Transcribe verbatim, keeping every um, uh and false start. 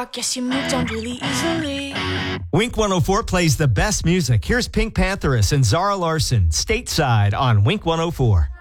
rock, guess you moved on really easily. Wink one oh four plays the best music. Here's Pink Pantheress and Zara Larson, stateside on Wink one oh four.